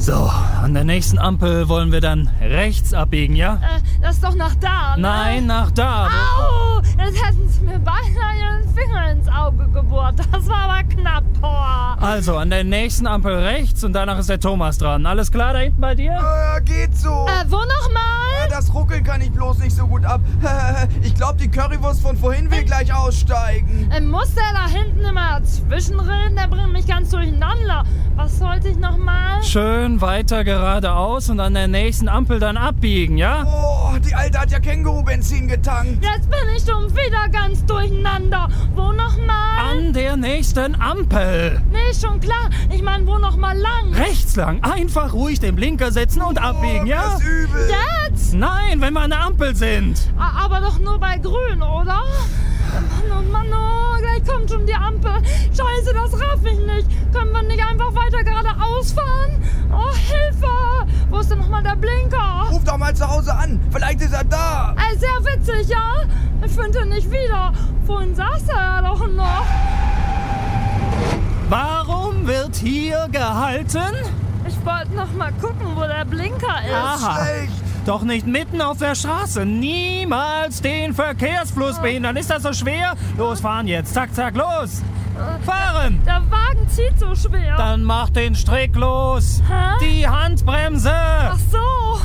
So, an der nächsten Ampel wollen wir dann rechts abbiegen, ja? Das ist doch nach da, ne? Nein, nach da. Au! Jetzt hätten sie mir beinahe ihren Finger ins Auge gebohrt. Das war aber knapp, boah. Also, an der nächsten Ampel rechts und danach ist der Thomas dran. Alles klar da hinten bei dir? Ja, geht so. Wo nochmal? Ja, das Ruckeln kann ich bloß nicht so gut ab. Ich glaube, die Currywurst von vorhin will gleich aussteigen. Muss der da hinten immer zwischenreden? Der bringt mich ganz durcheinander. Was sollte ich nochmal? Schön weiter geradeaus und an der nächsten Ampel dann abbiegen, ja? Oh, die Alte hat ja Känguru-Benzin getankt. Jetzt bin ich schon wieder ganz durcheinander. Wo nochmal? An der nächsten Ampel. Nee, schon klar. Ich meine, wo nochmal lang? Rechts lang. Einfach ruhig den Blinker setzen und abbiegen, ja? Das ist übel. Jetzt? Nein, wenn wir an der Ampel sind. Aber doch nur bei grün, oder? Mann, oh Mann, oh, gleich kommt schon die Ampel. Scheiße, das raff ich nicht. Können wir nicht einfach weiter geradeaus fahren? Oh, Hilfe! Wo ist denn nochmal der Blinker? Ruf doch mal zu Hause an. Vielleicht ist er da. Sehr witzig, ja? Ich finde ihn nicht wieder. Vorhin saß er ja doch noch. Warum wird hier gehalten? Ich wollte noch mal gucken, wo der Blinker ist. Aha. Schlecht. Doch nicht mitten auf der Straße. Niemals den Verkehrsfluss behindern. Ist das so schwer? Los, fahren jetzt. Zack, zack, los. Fahren. Der Wagen zieht so schwer. Dann mach den Strick los. Hä? Die Handbremse. Ach so.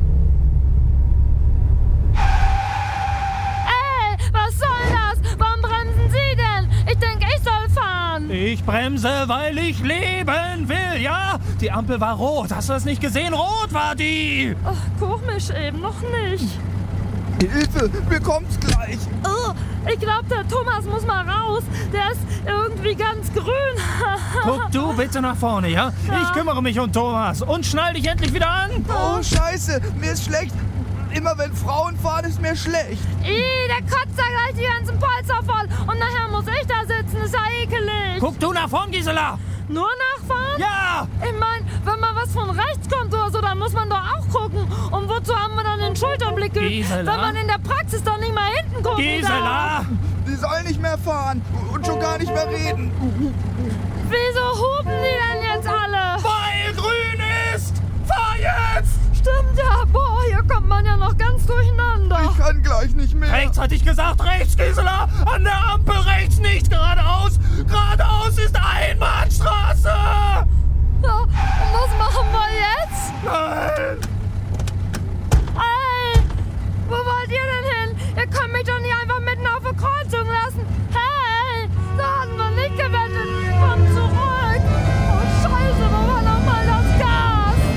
Ey, was soll das? Warum bremsen Sie denn? Ich denke, ich soll fahren. Ich bremse, weil ich leben will, ja? Die Ampel war rot. Hast du das nicht gesehen? Rot war die. Ach, komisch eben, noch nicht. Hilfe, mir kommt's gleich. Oh, ich glaube, der Thomas muss mal raus. Der ist irgendwie ganz grün. Guck du bitte nach vorne, ja? Ich kümmere mich um Thomas. Und schnall dich endlich wieder an. Oh, Scheiße, mir ist schlecht. Immer wenn Frauen fahren, ist mir schlecht. Der kotzt da gleich die ganzen Polster voll. Und nachher muss ich da sitzen. Ist ja ekelig. Guck du nach vorn, Gisela. Nur nachfahren? Ja. Ich meine, wenn mal was von rechts kommt oder so, dann muss man doch auch gucken. Und wozu haben wir dann den Schulterblick, Gisela? wenn man in der Praxis doch nicht mal hinten gucken Gisela. Die sollen nicht mehr fahren und schon gar nicht mehr reden. Wieso hupen die denn jetzt alle? Weil grün ist. Fahr jetzt. Stimmt ja, boah, hier kommt man ja noch ganz durcheinander. Ich kann gleich nicht mehr. Rechts hatte ich gesagt, rechts, Gisela. An der Ampel rechts, nicht geradeaus.